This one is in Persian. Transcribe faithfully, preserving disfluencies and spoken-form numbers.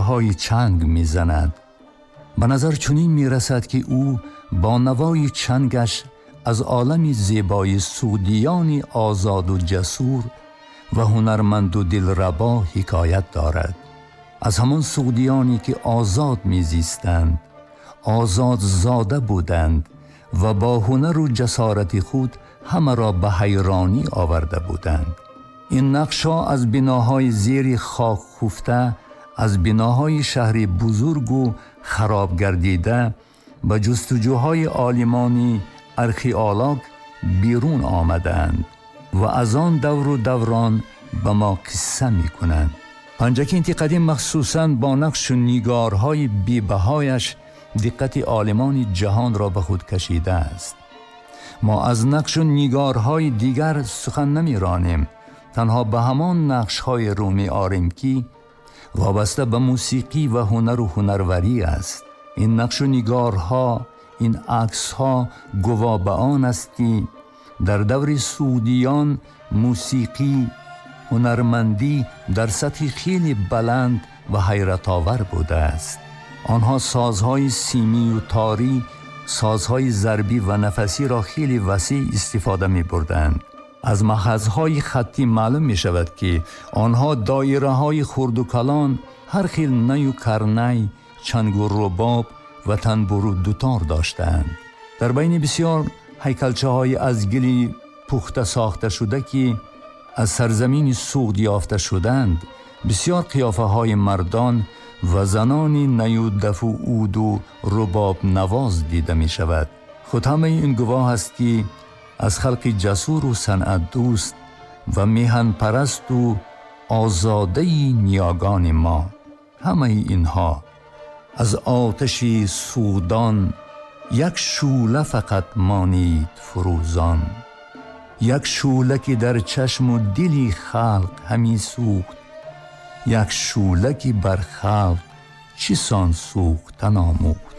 های چنگ می زند. به نظر چنین می رسد که او با نوای چنگش از عالم زیبای سعودیانی آزاد و جسور و هنرمند و دلربا حکایت دارد. از همان سعودیانی که آزاد می زیستند، آزاد زاده بودند و با هنر و جسارت خود همه را به حیرانی آورده بودند. این نقش‌ها از بناهای زیر خاک خفته، از بناهای شهر بزرگ و خراب گردیده به جستجوهای عالمانی ارخئولوژ بیرون آمدند و از آن دور و دوران به ما قصه می کنند. پنجکینت قدیم مخصوصاً با نقش و نگارهای بی‌بهایش دقت عالمان جهان را به خود کشیده است. ما از نقش و نگارهای دیگر سخن نمی رانیم، تنها به همان نقش‌های رومی آریم که وابسته به موسیقی و هنر و هنروری است. این نقش و نگارها، این عکس‌ها گواه به آن است که در دور سعودیان موسیقی هنرمندی در سطح خیلی بلند و حیرت آور بوده است. آنها سازهای سیمی و تاری، سازهای ضربی و نفسی را خیلی وسیع استفاده می بردند. از مخزهای خطی معلوم می شود که آنها دایره های خرد و کلان، هر خیل نی و کرنی، چنگ و رباب و تنبور و دوتار داشتند. در بین بسیار هیکلچه های از گلی پخته ساخته شده که از سرزمین سوخت یافته شدند، بسیار قیافه های مردان و زنانی نی و دف و عود و رباب نواز دیده می شود. خود همه این گواه است که از خلق جسور و صنعت دوست و میهن پرست و آزاده نیاگان ما، همه اینها از آتش سودان یک شوله فقط مانید فروزان، یک شوله که در چشم و دلی خلق همی سوخت، یک شوله که بر خلق چیسان سوختن آموخت.